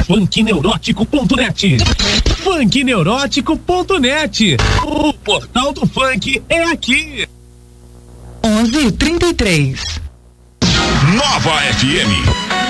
funkneurótico.net. Funkneurótico.net. O portal do funk é aqui. 11:33. Nova FM